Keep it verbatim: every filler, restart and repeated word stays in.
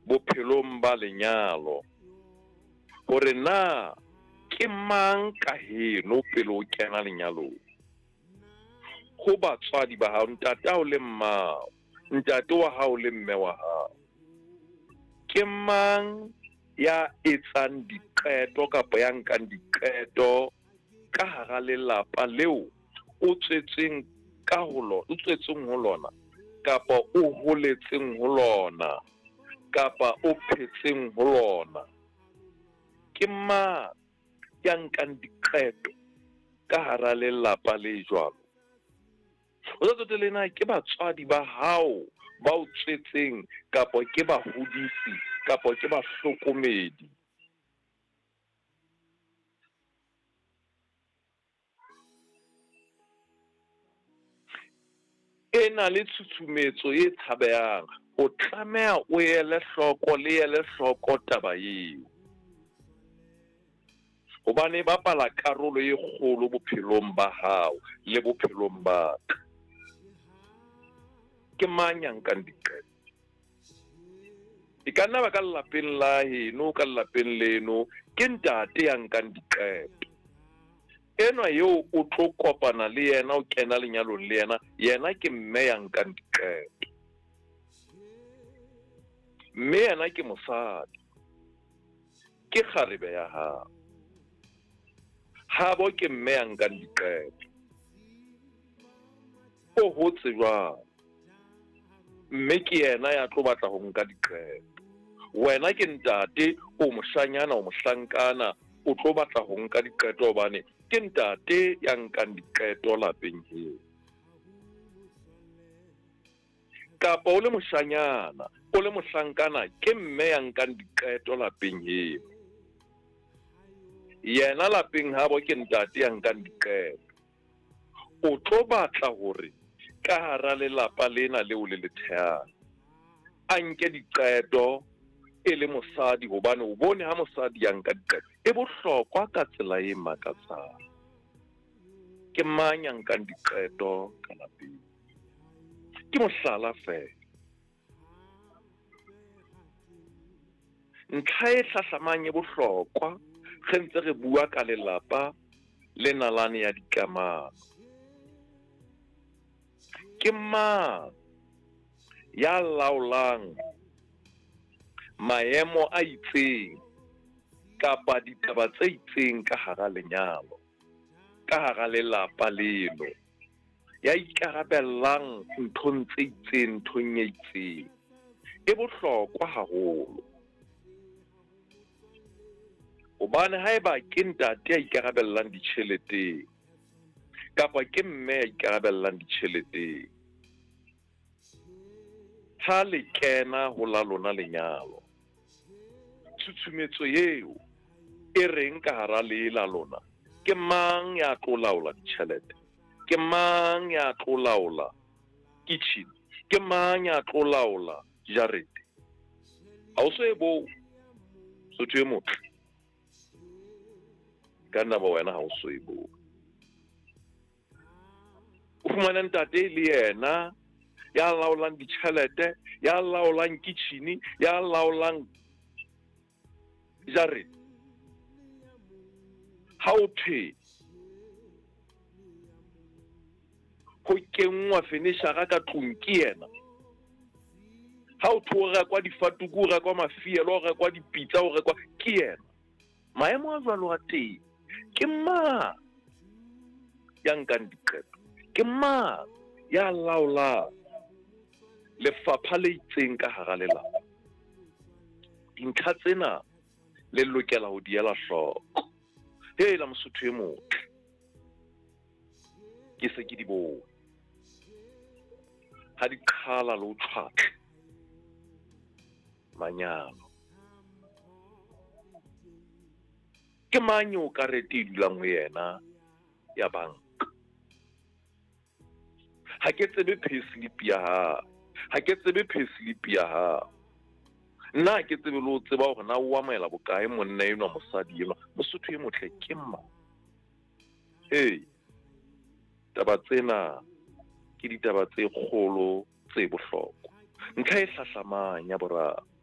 bophelong ba lenyalo hore na ke mang ka heno pele o kena lenyalong. Ho batswadi ba hao, ntate hao le mmao, ntate wa hao le mme wa hao, ke mang ya etsang diqeto kapa ya nkang diqeto ka hara lelapa leo o tswetseng ka ho lona, o tswetseng ho lona, kapa o holetseng ho lona, kapa o phetseng ho lona. Ke mang ya nkang diqeto ka hara lelapa le jwalo? O tla lena ke batswadi ba hao ba o tswetseng, kapa ke bahodisi, kapa ke bahlokomedi. Ena le tshutshumetso e tshabehang, o tlameha o ele hloko le ele hloko taba eo, hobane ba bapala karolo e kgolo bophelong ba hao le bophelong ba ka. Ke mang ya nkang diqeto? E ka nna ba ka lapeng la heno, ka lapeng leno, ke ntate ya nkang diqeto. Enwa eo o tlo kopana le yena, o kena lenyalong le yena, yena ke mme ya nkang diqeto. Mme yena ke mosadi, ke kgarebe ya hao. Habo ke mme ya nkang diqeto. O hotse jwang, mme ke yena ya tlo batla ho nka diqeto. Wena ke ntate, o moshanyana, o mohlankana, o tlo batla ho nka diqeto hobane ke ntate ya nkang diqeto lapeng heo. Kapa o le moshanyana, o le mohlankana, ke mme ya nkang diqeto lapeng heo. Yena lapeng habo ke ntate ya nkang diqeto. O tlo batla hore ka hara lelapa lena leo le le thehang, a nke diqeto e le mosadi, hobane o bone ha mosadi ya nka diqeto e bohlokwa ka tsela e makatsang. Ke mang ya nkang diqeto ka lapeng? Ke mohlala fela. Ntlha e hlahlamang e bohlokwa re ntse re bua ka lelapa le nalane ya dikamano. Ke mang ya laolang maemo a itseng kapa ditaba tse itseng ka hara lenyalo, ka hara lelapa leno, ya ikarabellang nthong tse itseng, nthong e itseng, e bohlokwa haholo. Hobane haeba ke ntate ya ikarabellang ditjheleteng, kapa ke mme ya ikarabellang ditjheleteng, ha le kena ho la lona lenyalo, tshutshumetso eo e reng ka hara le la lona, ke mang ya tlo laola ditjhelete? Ke mang ya tlo laola kitchen? Ke mang ya tlo laola jarete? Ha o so e bo sotho e motle ka naba wena, ha o so e bo. O fumana ntate le yena ya laolang ditjhelete, ya laolang kitchen, ya laolang jarete. Ha o thwe ho kenngwa fenishara ka tlung, ke yena. Ha o thwe o rekwa difatuku, o rekwa mafielo, o rekwa dipitsa, o rekwa, ke yena. Maemo a jwalo a teng. Ke mang ya nkang diqeto? Ke mang ya laolang lefapha le itseng ka hara lelapa? Dintlha tsena le lokela ho di ela hloko. Hela Mosotho e motle, ke se ke di bone. Ha di qhala le ho tshwatla manyalo. Ke mang o karete e dulang ho yena ya banka? Ha ke tsebe payslip ya ha, ha ke tsebe payslip ya ha. Nna ke tsebe le ho tseba hore na o amohela bokae monna enwa, mosadi enwa, Mosotho e motle, ke mang? Hey, taba tsena ke ditaba tse kgolo tse bohlokwa. Ntlha e hlahlamang ya boraro,